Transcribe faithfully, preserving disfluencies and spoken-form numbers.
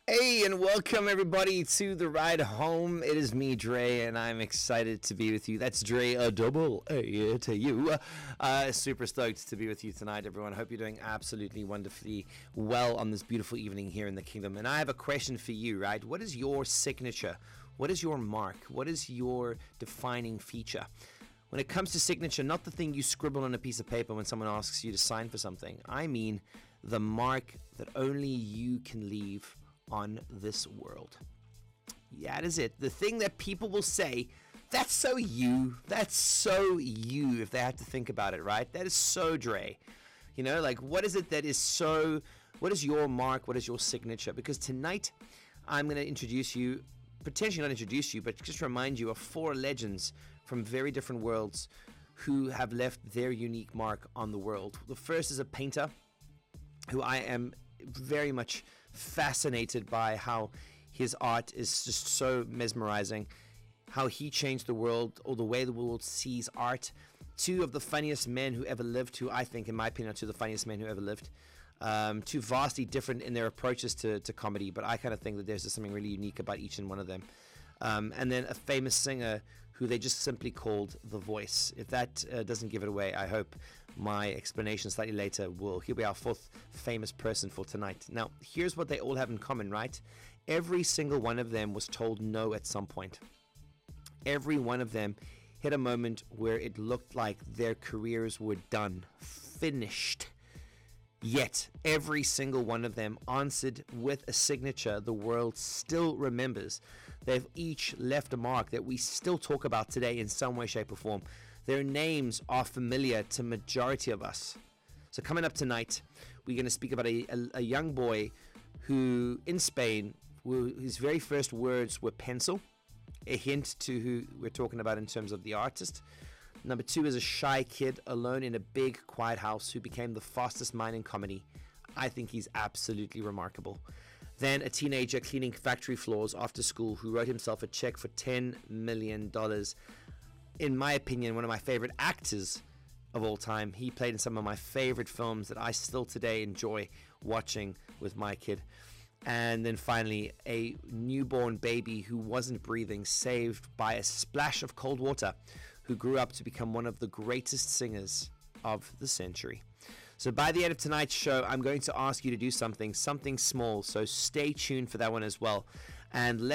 Hey, and welcome everybody to the ride home. It is me, Dre, and I'm excited to be with you. That's Dre, a double A to you. Uh, super stoked to be with you tonight, everyone. Hope you're doing absolutely wonderfully well on this beautiful evening here in the kingdom. And I have a question for you, right? What is your signature? What is your mark? What is your defining feature? When it comes to signature, not the thing you scribble on a piece of paper when someone asks you to sign for something. I mean the mark that only you can leave on this world. Yeah, that is it. The thing that people will say, that's so you. That's so you, if they have to think about it, right? That is so Dre. You know, like, what is it that is so, what is your mark? What is your signature? Because tonight, I'm going to introduce you, potentially not introduce you, but just remind you of four legends from very different worlds who have left their unique mark on the world. The first is a painter who I am very much fascinated by how his art is just so mesmerizing, how he changed the world, or the way the world sees art. Two of the funniest men who ever lived, who I think, in my opinion, are two of the funniest men who ever lived. Um, two vastly different in their approaches to, to comedy, but I kind of think that there's just something really unique about each and one of them. Um, and then a famous singer who they just simply called The Voice. If that uh, doesn't give it away, I hope my explanation slightly later will. He'll be our fourth famous person for tonight. Now, here's what they all have in common, right? Every single one of them was told no at some point. Every one of them hit a moment where it looked like their careers were done, finished. Yet, every single one of them answered with a signature the world still remembers. They've each left a mark that we still talk about today in some way, shape, or form. Their names are familiar to majority of us. So coming up tonight, we're going to speak about a, a, a young boy who, in Spain, who, his very first words were pencil, a hint to who we're talking about in terms of the artist. Number two is a shy kid alone in a big, quiet house who became the fastest mind in comedy. I think he's absolutely remarkable. Then a teenager cleaning factory floors after school who wrote himself a check for ten million dollars. In my opinion, one of my favorite actors of all time. He played in some of my favorite films that I still today enjoy watching with my kid. And then finally, a newborn baby who wasn't breathing, saved by a splash of cold water, who grew up to become one of the greatest singers of the century. So by the end of tonight's show, I'm going to ask you to do something, something small. So stay tuned for that one as well. And let